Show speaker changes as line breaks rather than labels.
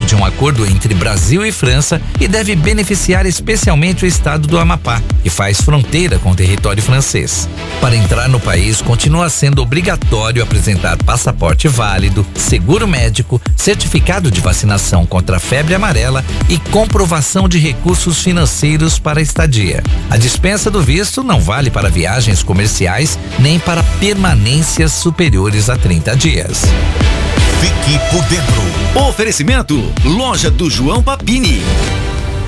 de um acordo entre Brasil e França e deve beneficiar especialmente o estado do Amapá, que faz fronteira com o território francês. Para entrar no país, continua sendo obrigatório apresentar passaporte válido, seguro médico, certificado de vacinação contra a febre amarela e comprovação de recursos financeiros para a estadia. A dispensa do visto não vale para viagens comerciais nem para permanências superiores a 30 dias.
Fique por dentro. Oferecimento: Loja do João Papini.